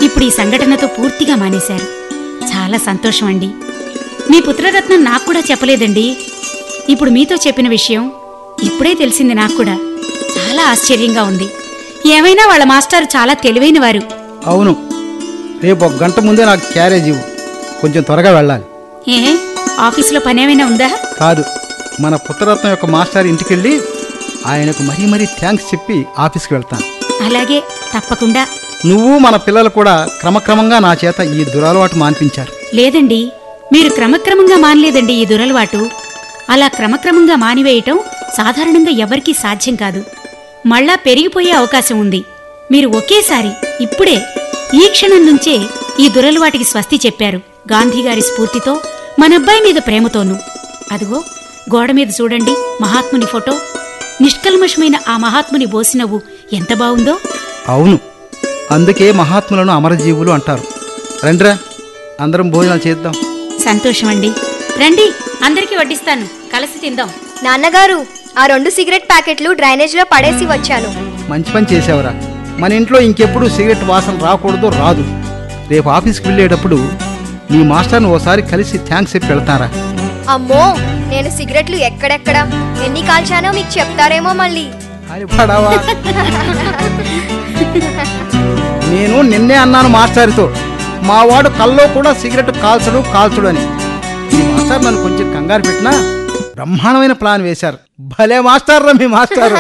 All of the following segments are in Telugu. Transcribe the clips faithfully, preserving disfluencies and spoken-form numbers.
ఇప్పుడు ఈ సంఘటనతో పూర్తిగా మానేశారు. చాలా సంతోషం అండి. మీ పుత్రరత్నం నాకు కూడా చెప్పలేదండి. ఇప్పుడు మీతో చెప్పిన విషయం ఇప్పుడే తెలిసింది. నాకు కూడా చాలా ఆశ్చర్యంగా ఉంది. ఏమైనా వాళ్ళ మాస్టారు చాలా తెలివైన వారు. అవును, రేపు ఒక గంట ముందే నాకు క్యారేజ్ ఇవ్వు, కొంచెం త్వరగా వెళ్ళాలి. ఏ ఆఫీసులో పనేమైనా ఉందా? కాదు, మన పుత్రరత్నం యొక్క మాస్టర్ ఇంటికెళ్ళి ఆయనకు మరీ మరీ థ్యాంక్స్ చెప్పి ఆఫీస్కి వెళ్తాను. అలాగే, తప్పకుండా. నువ్వు మన పిల్లలు కూడా క్రమక్రమంగా నా చేత ఈ దురలవాటు మాన్పించారు. లేదండి, మీరు క్రమక్రమంగా మానలేదండి ఈ దురలవాటు. అలా క్రమక్రమంగా మానివేయటం సాధారణంగా ఎవరికీ సాధ్యం కాదు. మళ్ళా పెరిగిపోయే అవకాశం ఉంది. మీరు ఒకేసారి ఇప్పుడే ఈ క్షణం నుంచే ఈ దురలవాటికి స్వస్తి చెప్పారు. గాంధీగారి స్ఫూర్తితో, మనబ్బాయి మీద ప్రేమతోనూ. అదిగో గోడ మీద చూడండి, మహాత్ముని ఫోటో. నిష్కల్మషమైన ఆ మహాత్ముని బోసినవ్వు ఎంత బావుందో. అవును, అందుకే మహాత్ములను అమరజీవులు అంటారు. రండిరా, అందరం భోజనాలు చేద్దాం. సంతోషమండి, రండి, అందరికీ వడ్డిస్తాను, కలిసి తిందాం. నాన్నగారు, ఆ రెండు సిగరెట్ ప్యాకెట్లు డ్రైనేజ్ లో పడేసి వచ్చాను. మంచి పని చేసావురా. మన ఇంట్లో ఇంకెప్పుడు సిగరెట్ వాసన రాకూడదు, రాదు. రేపు ఆఫీస్కి వెళ్ళేటప్పుడు నీ మాస్టర్ని ఓసారి కలిసి థ్యాంక్స్ చెప్పి వెళ్తారా? అమ్మో, నేను సిగరెట్లు ఎక్కడెక్కడ ఎన్ని కాల్చానో మీకు చెప్తారేమో మళ్ళీ. నేను నిన్నే అన్నాను మాస్టర్తో, మా వాడు కల్లో కూడా సిగరెట్ కాల్చడు కాల్చడు అని. ఈ మాస్టర్ నన్ను కొంచెం కంగారు పెట్టినా బ్రహ్మాండమైన ప్లాన్ వేశారు. భలే మాస్టర్ రా మీ మాస్టారు.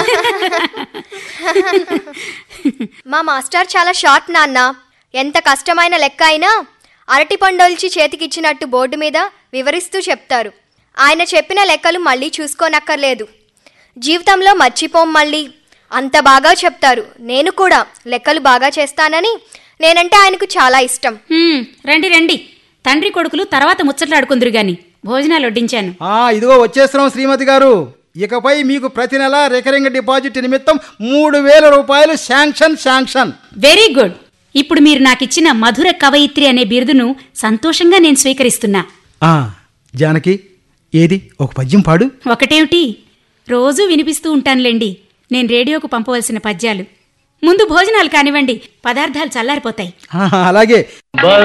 మా మాస్టర్ చాలా షార్ట్ నాన్న. ఎంత కష్టమైన లెక్క అయినా అరటి పండొల్చి చేతికిచ్చినట్టు బోర్డు మీద వివరిస్తూ చెప్తారు. ఆయన చెప్పిన లెక్కలు మళ్ళీ చూసుకోనక్కర్లేదు, జీవితంలో మర్చిపోం మళ్ళీ. అంత బాగా చెప్తారు. నేను కూడా లెక్కలు బాగా చేస్తానని. నేనంటే ఆయనకు చాలా ఇష్టం. రండి రండి, తండ్రి కొడుకులు తర్వాత ముచ్చట్లాడుకుందరు గాని భోజనాలు వడ్డించాను. ఆ ఇదిగో వచ్చేస్తున్నాం శ్రీమతి గారు. ఇకపై మీకు ప్రతి నెల రికరింగ్ డిపాజిట్ నిమిత్తం మూడు వేల రూపాయలు శాంక్షన్ శాంక్షన్. Very good. ఇప్పుడు మీరు నాకిచ్చిన మధుర కవయిత్రి అనే బిరుదును సంతోషంగా నేను స్వీకరిస్తున్నా. ఆ జానకి, ఏది ఒక పద్యం పాడు. ఒకటేమిటి, రోజూ వినిపిస్తూ ఉంటానులేండి నేను రేడియోకు పంపవలసిన పద్యాలు. ముందు భోజనాలు కానివ్వండి, పదార్థాలు చల్లారిపోతాయి. అలాగే.